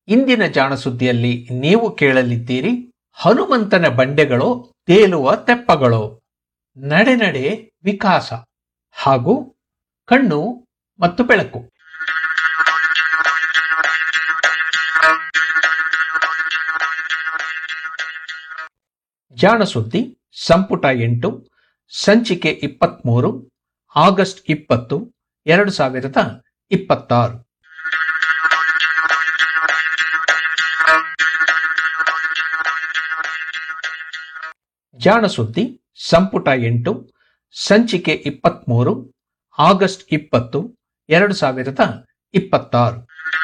ಇಂದಿನ ಜಾಣಸುದ್ದಿಯಲ್ಲಿ ನೀವು ಕೇಳಲಿದ್ದೀರಿ ಹನುಮಂತನ ಬಂಡೆಗಳು ತೇಲುವ ತೆಪ್ಪಗಳು, ನಡೆ ನಡೆ ವಿಕಾಸ ಹಾಗೂ ಕಣ್ಣು ಮತ್ತು ಬೆಳಕು. ಜಾಣಸುದ್ದಿ ಸಂಪುಟ 8 ಸಂಚಿಕೆ 23 ಆಗಸ್ಟ್ 20, 2026. ಜಾಣಸುದ್ದಿ ಸಂಪುಟ 8 ಸಂಚಿಕೆ 23 ಆಗಸ್ಟ್ 20, 2026.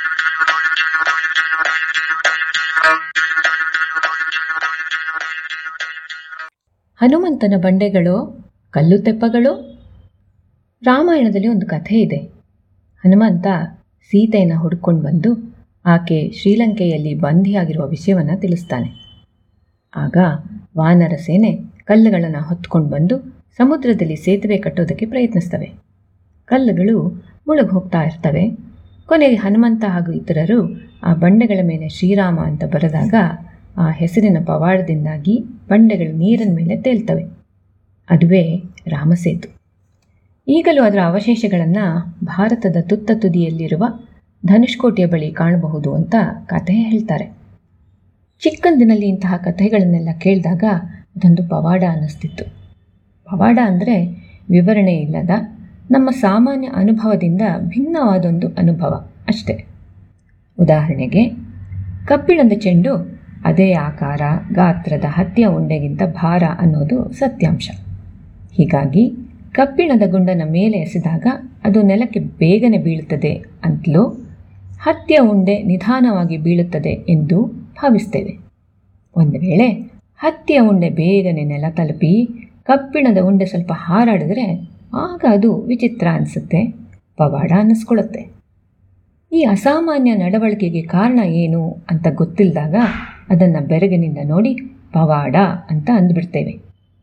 ಹನುಮಂತನ ಬಂಡೆಗಳು ಕಲ್ಲು ತೆಪ್ಪಗಳು. ರಾಮಾಯಣದಲ್ಲಿ ಒಂದು ಕಥೆ ಇದೆ. ಹನುಮಂತ ಸೀತೆಯನ್ನು ಹುಡ್ಕೊಂಡು ಬಂದು ಆಕೆ ಶ್ರೀಲಂಕೆಯಲ್ಲಿ ಬಂಧಿಯಾಗಿರುವ ವಿಷಯವನ್ನು ತಿಳಿಸ್ತಾನೆ. ಆಗ ವಾನರ ಸೇನೆ ಕಲ್ಲುಗಳನ್ನು ಹೊತ್ಕೊಂಡು ಬಂದು ಸಮುದ್ರದಲ್ಲಿ ಸೇತುವೆ ಕಟ್ಟೋದಕ್ಕೆ ಪ್ರಯತ್ನಿಸ್ತವೆ. ಕಲ್ಲುಗಳು ಮುಳುಗಿ ಹೋಗ್ತಾ ಇರ್ತವೆ. ಕೊನೆಗೆ ಹನುಮಂತ ಹಾಗೂ ಇತರರು ಆ ಬಂಡೆಗಳ ಮೇಲೆ ಶ್ರೀರಾಮ ಅಂತ ಬರೆದಾಗ ಆ ಹೆಸರಿನ ಪವಾಡದಿಂದಾಗಿ ಬಂಡೆಗಳು ನೀರಿನ ಮೇಲೆ ತೇಲ್ತವೆ. ಅದುವೇ ರಾಮಸೇತು. ಈಗಲೂ ಅದರ ಅವಶೇಷಗಳನ್ನು ಭಾರತದ ತುತ್ತ ತುದಿಯಲ್ಲಿರುವ ಧನುಷ್ಕೋಟೆಯ ಬಳಿ ಕಾಣಬಹುದು ಅಂತ ಕಥೆ ಹೇಳ್ತಾರೆ. ಚಿಕ್ಕಂದಿನಲ್ಲಿ ಇಂತಹ ಕಥೆಗಳನ್ನೆಲ್ಲ ಕೇಳಿದಾಗ ಅದೊಂದು ಪವಾಡ ಅನ್ನಿಸ್ತಿತ್ತು. ಪವಾಡ ಅಂದರೆ ವಿವರಣೆ ಇಲ್ಲದ ನಮ್ಮ ಸಾಮಾನ್ಯ ಅನುಭವದಿಂದ ಭಿನ್ನವಾದೊಂದು ಅನುಭವ ಅಷ್ಟೆ. ಉದಾಹರಣೆಗೆ, ಕಬ್ಬಿಣದ ಚೆಂಡು ಅದೇ ಆಕಾರ ಗಾತ್ರದ ಹತ್ತಿಯ ಉಂಡೆಗಿಂತ ಭಾರ ಅನ್ನೋದು ಸತ್ಯಾಂಶ. ಹೀಗಾಗಿ ಕಬ್ಬಿಣದ ಗುಂಡನ ಮೇಲೆ ಎಸೆದಾಗ ಅದು ನೆಲಕ್ಕೆ ಬೇಗನೆ ಬೀಳುತ್ತದೆ ಅಂತಲೂ ಹತ್ತಿಯ ಉಂಡೆ ನಿಧಾನವಾಗಿ ಬೀಳುತ್ತದೆ ಎಂದು ಭಾವಿಸ್ತೇವೆ. ಒಂದು ವೇಳೆ ಹತ್ತಿಯ ಉಂಡೆ ಬೇಗನೆ ನೆಲ ತಲುಪಿ ಕಬ್ಬಿಣದ ಉಂಡೆ ಸ್ವಲ್ಪ ಹಾರಾಡಿದ್ರೆ ಆಗ ಅದು ವಿಚಿತ್ರ ಅನಿಸುತ್ತೆ, ಪವಾಡ ಅನ್ನಿಸ್ಕೊಳ್ಳುತ್ತೆ. ಈ ಅಸಾಮಾನ್ಯ ನಡವಳಿಕೆಗೆ ಕಾರಣ ಏನು ಅಂತ ಗೊತ್ತಿಲ್ಲದಾಗ ಅದನ್ನು ಬೆರಗಿನಿಂದ ನೋಡಿ ಪವಾಡ ಅಂತ ಅಂದ್ಬಿಡ್ತೇವೆ.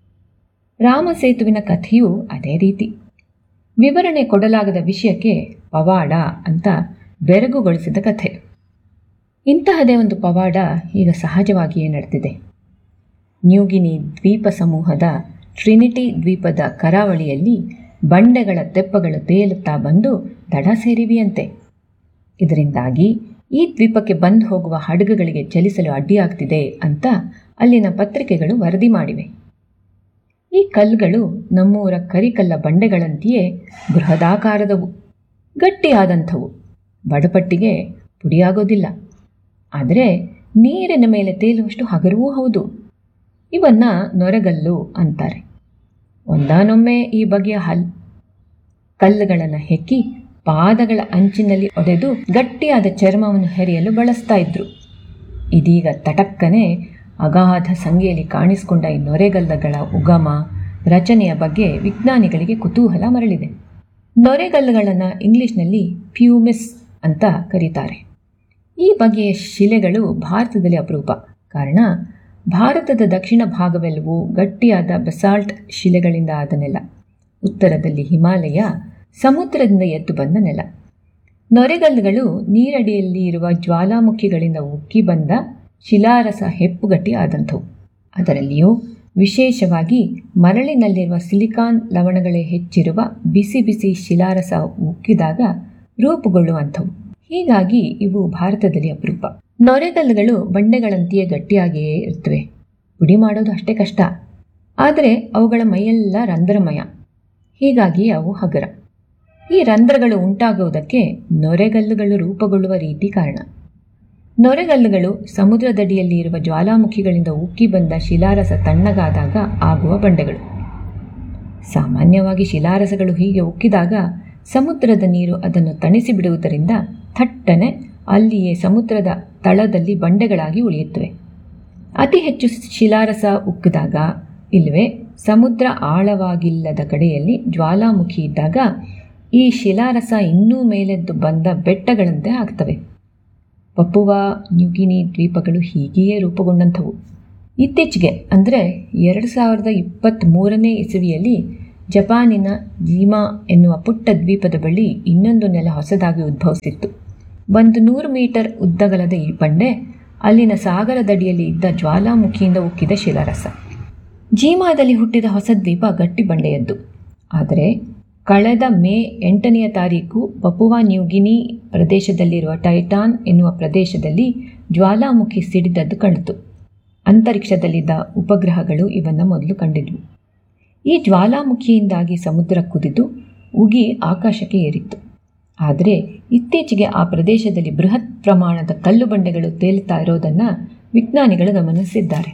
ರಾಮಸೇತುವಿನ ಕಥೆಯೂ ಅದೇ ರೀತಿ. ವಿವರಣೆ ಕೊಡಲಾಗದ ವಿಷಯಕ್ಕೆ ಪವಾಡ ಅಂತ ಬೆರಗುಗೊಳಿಸಿದ ಕಥೆ. ಇಂತಹದೇ ಒಂದು ಪವಾಡ ಈಗ ಸಹಜವಾಗಿಯೇ ನಡೆದಿದೆ. ನ್ಯೂಗಿನಿ ದ್ವೀಪ ಸಮೂಹದ ಟ್ರಿನಿಟಿ ದ್ವೀಪದ ಕರಾವಳಿಯಲ್ಲಿ ಬಂಡೆಗಳ ತೆಪ್ಪಗಳು ತೇಲುತ್ತಾ ಬಂದು ದಡ ಸೇರಿವೆಯಂತೆ. ಇದರಿಂದಾಗಿ ಈ ದ್ವೀಪಕ್ಕೆ ಬಂದು ಹೋಗುವ ಹಡಗುಗಳಿಗೆ ಚಲಿಸಲು ಅಡ್ಡಿಯಾಗ್ತಿದೆ ಅಂತ ಅಲ್ಲಿನ ಪತ್ರಿಕೆಗಳು ವರದಿ ಮಾಡಿವೆ. ಈ ಕಲ್ಲುಗಳು ನಮ್ಮೂರ ಕರಿಕಲ್ಲ ಬಂಡೆಗಳಂತೆಯೇ ಬೃಹದಾಕಾರದವು, ಗಟ್ಟಿಯಾದಂಥವು, ಬಡಪಟ್ಟಿಗೆ ಪುಡಿಯಾಗೋದಿಲ್ಲ. ಆದರೆ ನೀರಿನ ಮೇಲೆ ತೇಲುವಷ್ಟು ಹಗರವೂ ಹೌದು. ಇವನ್ನ ನೊರೆಗಲ್ಲು ಅಂತಾರೆ. ಒಂದಾನೊಮ್ಮೆ ಈ ಬಗೆಯ ಕಲ್ಲುಗಳನ್ನು ಹೆಕ್ಕಿ ಪಾದಗಳ ಅಂಚಿನಲ್ಲಿ ಒಡೆದು ಗಟ್ಟಿಯಾದ ಚರ್ಮವನ್ನು ಹೆರೆಯಲು ಬಳಸ್ತಾ ಇದ್ರು. ಇದೀಗ ತಟಕ್ಕನೆ ಅಗಾಧ ಸಂಖ್ಯೆಯಲ್ಲಿ ಕಾಣಿಸಿಕೊಂಡ ಈ ನೊರೆಗಲ್ಲುಗಳ ಉಗಮ ರಚನೆಯ ಬಗ್ಗೆ ವಿಜ್ಞಾನಿಗಳಿಗೆ ಕುತೂಹಲ ಮರಳಿದೆ. ನೊರೆಗಲ್ಲುಗಳನ್ನು ಇಂಗ್ಲಿಷ್ನಲ್ಲಿ ಪ್ಯೂಮಿಸ್ ಅಂತ ಕರೀತಾರೆ. ಈ ಬಗೆಯ ಶಿಲೆಗಳು ಭಾರತದಲ್ಲಿ ಅಪರೂಪ. ಕಾರಣ, ಭಾರತದ ದಕ್ಷಿಣ ಭಾಗವೆಲ್ಲವೂ ಗಟ್ಟಿಯಾದ ಬೆಸಾಲ್ಟ್ ಶಿಲೆಗಳಿಂದ ಆದ ನೆಲ. ಉತ್ತರದಲ್ಲಿ ಹಿಮಾಲಯ, ಸಮುದ್ರದಿಂದ ಎದ್ದು ಬಂದ ನೆಲ. ನೊರೆಗಲ್ಲುಗಳು ನೀರಡಿಯಲ್ಲಿ ಇರುವ ಜ್ವಾಲಾಮುಖಿಗಳಿಂದ ಉಕ್ಕಿ ಬಂದ ಶಿಲಾರಸ ಹೆಪ್ಪುಗಟ್ಟಿ ಆದಂಥವು. ಅದರಲ್ಲಿಯೂ ವಿಶೇಷವಾಗಿ ಮರಳಿನಲ್ಲಿರುವ ಸಿಲಿಕಾನ್ ಲವಣಗಳೇ ಹೆಚ್ಚಿರುವ ಬಿಸಿ ಬಿಸಿ ಶಿಲಾರಸ ಉಕ್ಕಿದಾಗ ರೂಪುಗೊಳ್ಳುವಂಥವು. ಹೀಗಾಗಿ ಇವು ಭಾರತದಲ್ಲಿ ಅಪರೂಪ. ನೊರೆಗಲ್ಲುಗಳು ಬಂಡೆಗಳಂತೆಯೇ ಗಟ್ಟಿಯಾಗಿಯೇ ಇರ್ತವೆ. ಪುಡಿ ಮಾಡೋದು ಅಷ್ಟೇ ಕಷ್ಟ. ಆದರೆ ಅವುಗಳ ಮೈಯೆಲ್ಲ ರಂಧ್ರಮಯ. ಹೀಗಾಗಿ ಅವು ಹಗರ. ಈ ರಂಧ್ರಗಳು ಉಂಟಾಗುವುದಕ್ಕೆ ನೊರೆಗಲ್ಲುಗಳು ರೂಪುಗೊಳ್ಳುವ ರೀತಿ ಕಾರಣ. ನೊರೆಗಲ್ಲುಗಳು ಸಮುದ್ರದಡಿಯಲ್ಲಿ ಇರುವ ಜ್ವಾಲಾಮುಖಿಗಳಿಂದ ಉಕ್ಕಿ ಬಂದ ಶಿಲಾರಸ ತಣ್ಣಗಾದಾಗ ಆಗುವ ಬಂಡೆಗಳು. ಸಾಮಾನ್ಯವಾಗಿ ಶಿಲಾರಸಗಳು ಹೀಗೆ ಉಕ್ಕಿದಾಗ ಸಮುದ್ರದ ನೀರು ಅದನ್ನು ತಣಿಸಿ ಬಿಡುವುದರಿಂದ ಥಟ್ಟನೆ ಅಲ್ಲಿಯೇ ಸಮುದ್ರದ ತಳದಲ್ಲಿ ಬಂಡೆಗಳಾಗಿ ಉಳಿಯುತ್ತವೆ. ಅತಿ ಹೆಚ್ಚು ಶಿಲಾರಸ ಉಕ್ಕಿದಾಗ, ಇಲ್ಲವೇ ಸಮುದ್ರ ಆಳವಾಗಿಲ್ಲದ ಕಡೆಯಲ್ಲಿ ಜ್ವಾಲಾಮುಖಿ ಇದ್ದಾಗ ಈ ಶಿಲಾರಸ ಇನ್ನೂ ಮೇಲೆದ್ದು ಬಂದ ಬೆಟ್ಟಗಳಂತೆ ಆಗ್ತವೆ. ಪಪುವಾ ನ್ಯೂಗಿನಿ ದ್ವೀಪಗಳು ಹೀಗೆಯೇ ರೂಪುಗೊಂಡಂಥವು. ಇತ್ತೀಚೆಗೆ ಅಂದರೆ 2023ನೇ ಇಸವಿಯಲ್ಲಿ ಜಪಾನಿನ ಜೀಮಾ ಎನ್ನುವ ಪುಟ್ಟ ದ್ವೀಪದ ಬಳಿ ಇನ್ನೊಂದು ನೆಲ ಹೊಸದಾಗಿ ಉದ್ಭವಿಸಿತ್ತು. 100 ಮೀಟರ್ ಉದ್ದಗಲದ ಈ ಬಂಡೆ ಅಲ್ಲಿನ ಸಾಗರದಡಿಯಲ್ಲಿ ಇದ್ದ ಜ್ವಾಲಾಮುಖಿಯಿಂದ ಉಕ್ಕಿದ ಶಿಲಾರಸ. ಜೀಮಾದಲ್ಲಿ ಹುಟ್ಟಿದ ಹೊಸ ದ್ವೀಪ ಗಟ್ಟಿ ಬಂಡೆಯದ್ದು. ಆದರೆ ಕಳೆದ ಮೇ 8ನೆಯ ತಾರೀಕು ಪಪುವಾ ನ್ಯೂಗಿನಿ ಪ್ರದೇಶದಲ್ಲಿರುವ ಟೈಟಾನ್ ಎನ್ನುವ ಪ್ರದೇಶದಲ್ಲಿ ಜ್ವಾಲಾಮುಖಿ ಸಿಡಿದದ್ದು ಕಂಡಿತು. ಅಂತರಿಕ್ಷದಲ್ಲಿದ್ದ ಉಪಗ್ರಹಗಳು ಇವನ್ನು ಮೊದಲು ಕಂಡಿದ್ವು. ಈ ಜ್ವಾಲಾಮುಖಿಯಿಂದಾಗಿ ಸಮುದ್ರ ಕುದಿದು ಉಗಿ ಆಕಾಶಕ್ಕೆ ಏರಿತ್ತು. ಆದರೆ ಇತ್ತೀಚೆಗೆ ಆ ಪ್ರದೇಶದಲ್ಲಿ ಬೃಹತ್ ಪ್ರಮಾಣದ ಕಲ್ಲು ಬಂಡೆಗಳು ತೇಲುತ್ತಾ ಇರೋದನ್ನು ವಿಜ್ಞಾನಿಗಳು ಗಮನಿಸಿದ್ದಾರೆ.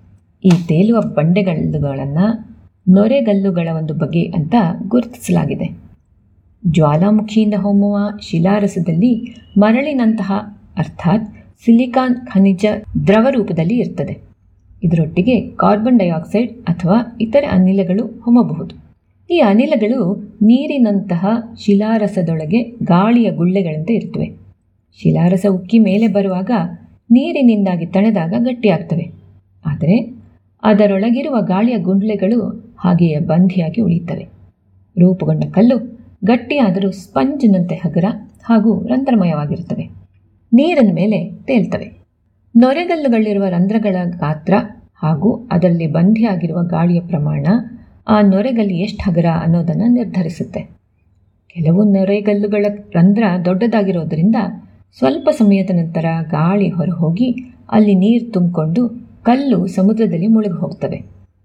ಈ ತೇಲುವ ಬಂಡೆಗಲ್ಲುಗಳನ್ನು ನೊರೆಗಲ್ಲುಗಳ ಒಂದು ಬಗೆ ಅಂತ ಗುರುತಿಸಲಾಗಿದೆ. ಜ್ವಾಲಾಮುಖಿಯಿಂದ ಹೊಮ್ಮುವ ಶಿಲಾರಸದಲ್ಲಿ ಮರಳಿನಂತಹ ಅರ್ಥಾತ್ ಸಿಲಿಕಾನ್ ಖನಿಜ ದ್ರವ ರೂಪದಲ್ಲಿ ಇರ್ತದೆ. ಇದರೊಟ್ಟಿಗೆ ಕಾರ್ಬನ್ ಡೈಆಕ್ಸೈಡ್ ಅಥವಾ ಇತರೆ ಅನಿಲಗಳು ಹೊಮ್ಮಬಹುದು. ಈ ಅನಿಲಗಳು ನೀರಿನಂತಹ ಶಿಲಾರಸದೊಳಗೆ ಗಾಳಿಯ ಗುಳ್ಳೆಗಳಂತೆ ಇರ್ತವೆ. ಶಿಲಾರಸ ಉಕ್ಕಿ ಮೇಲೆ ಬರುವಾಗ ನೀರಿನಿಂದಾಗಿ ತಣೆದಾಗ ಗಟ್ಟಿಯಾಗ್ತವೆ. ಆದರೆ ಅದರೊಳಗಿರುವ ಗಾಳಿಯ ಗುಂಡ್ಲೆಗಳು ಹಾಗೆಯೇ ಬಂಧಿಯಾಗಿ ಉಳಿಯುತ್ತವೆ. ರೂಪುಗೊಂಡ ಕಲ್ಲು ಗಟ್ಟಿಯಾದರೂ ಸ್ಪಂಜಿನಂತೆ ಹಗುರ ಹಾಗೂ ರಂಧ್ರಮಯವಾಗಿರುತ್ತವೆ. ನೀರಿನ ಮೇಲೆ ತೇಲ್ತವೆ. ನೊರೆಗಲ್ಲುಗಳಿರುವ ರಂಧ್ರಗಳ ಗಾತ್ರ ಹಾಗೂ ಅದರಲ್ಲಿ ಬಂಧಿಯಾಗಿರುವ ಗಾಳಿಯ ಪ್ರಮಾಣ ಆ ನೊರೆಗಲ್ಲು ಎಷ್ಟು ಹಗುರ ಅನ್ನೋದನ್ನು ನಿರ್ಧರಿಸುತ್ತೆ. ಕೆಲವು ನೊರೆಗಲ್ಲುಗಳ ರಂಧ್ರ ದೊಡ್ಡದಾಗಿರೋದರಿಂದ ಸ್ವಲ್ಪ ಸಮಯದ ನಂತರ ಗಾಳಿ ಹೊರಹೋಗಿ ಅಲ್ಲಿ ನೀರು ತುಂಬಿಕೊಂಡು ಕಲ್ಲು ಸಮುದ್ರದಲ್ಲಿ ಮುಳುಗಿ ಹೋಗ್ತವೆ.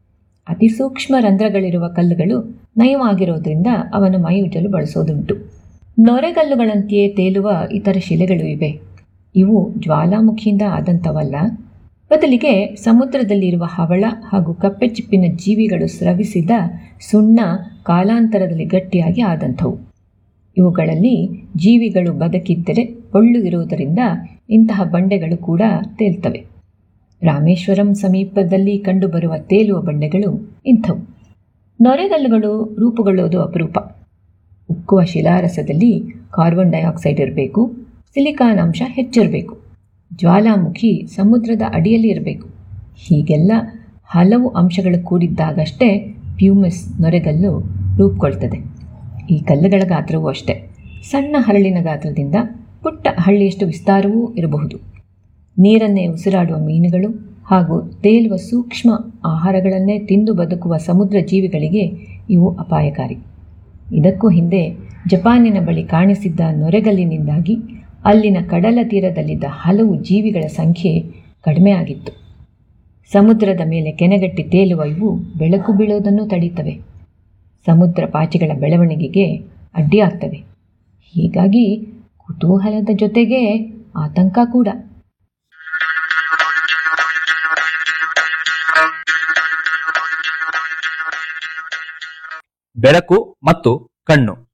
ಅತಿ ಸೂಕ್ಷ್ಮ ರಂಧ್ರಗಳಿರುವ ಕಲ್ಲುಗಳು ನಯವಾಗಿರೋದ್ರಿಂದ ಅವನ್ನು ಮೈಯುಜ್ಜಲು ಬಳಸೋದುಂಟು. ನೊರೆಗಲ್ಲುಗಳಂತೆಯೇ ತೇಲುವ ಇತರ ಶಿಲೆಗಳು ಇವೆ. ಇವು ಜ್ವಾಲಾಮುಖಿಯಿಂದ ಆದಂಥವಲ್ಲ. ಬದಲಿಗೆ ಸಮುದ್ರದಲ್ಲಿರುವ ಹವಳ ಹಾಗೂ ಕಪ್ಪೆಚಿಪ್ಪಿನ ಜೀವಿಗಳು ಸ್ರವಿಸಿದ ಸುಣ್ಣ ಕಾಲಾಂತರದಲ್ಲಿ ಗಟ್ಟಿಯಾಗಿ ಆದಂಥವು. ಇವುಗಳಲ್ಲಿ ಜೀವಿಗಳು ಬದುಕಿದ್ದರೆ ಪೊಳ್ಳು ಇರುವುದರಿಂದ ಇಂತಹ ಬಂಡೆಗಳು ಕೂಡ ತೇಲ್ತವೆ. ರಾಮೇಶ್ವರಂ ಸಮೀಪದಲ್ಲಿ ಕಂಡುಬರುವ ತೇಲುವ ಬಂಡೆಗಳು ಇಂಥವು. ನೊರೆಗಲ್ಲುಗಳು ರೂಪುಗೊಳ್ಳುವುದು ಅಪರೂಪ. ಉಕ್ಕುವ ಶಿಲಾರಸದಲ್ಲಿ ಕಾರ್ಬನ್ ಡೈಆಕ್ಸೈಡ್ ಇರಬೇಕು, ಸಿಲಿಕಾನ್ ಅಂಶ ಹೆಚ್ಚಿರಬೇಕು, ಜ್ವಾಲಾಮುಖಿ ಸಮುದ್ರದ ಅಡಿಯಲ್ಲಿ ಇರಬೇಕು. ಹೀಗೆಲ್ಲ ಹಲವು ಅಂಶಗಳು ಕೂಡಿದ್ದಾಗಷ್ಟೇ ಪ್ಯೂಮಿಸ್ ನೊರೆಗಲ್ಲು ರೂಪುಗೊಳ್ತದೆ. ಈ ಕಲ್ಲುಗಳ ಗಾತ್ರವೂ ಅಷ್ಟೇ ಸಣ್ಣ ಹರಳಿನ ಗಾತ್ರದಿಂದ ಪುಟ್ಟ ಹಳ್ಳಿಯಷ್ಟು ವಿಸ್ತಾರವೂ ಇರಬಹುದು. ನೀರನ್ನೇ ಉಸಿರಾಡುವ ಮೀನುಗಳು ಹಾಗೂ ತೇಲುವ ಸೂಕ್ಷ್ಮ ಆಹಾರಗಳನ್ನೇ ತಿಂದು ಬದುಕುವ ಸಮುದ್ರ ಜೀವಿಗಳಿಗೆ ಇವು ಅಪಾಯಕಾರಿ. ಇದಕ್ಕೂ ಹಿಂದೆ ಜಪಾನಿನ ಬಳಿ ಕಾಣಿಸಿದ್ದ ನೊರೆಗಲ್ಲಿನಿಂದಾಗಿ ಅಲ್ಲಿನ ಕಡಲ ತೀರದಲ್ಲಿದ್ದ ಹಲವು ಜೀವಿಗಳ ಸಂಖ್ಯೆ ಕಡಿಮೆ ಆಗಿತ್ತು. ಸಮುದ್ರದ ಮೇಲೆ ಕೆನೆಗಟ್ಟಿ ತೇಲುವ ಇವು ಬೆಳಕು ಬೀಳೋದನ್ನು ತಡೀತವೆ. ಸಮುದ್ರ ಪಾಚಿಗಳ ಬೆಳವಣಿಗೆಗೆ ಅಡ್ಡಿಯಾಗ್ತವೆ. ಹೀಗಾಗಿ ಕುತೂಹಲದ ಜೊತೆಗೆ ಆತಂಕ ಕೂಡ. ಬೆಳಕು ಮತ್ತು ಕಣ್ಣು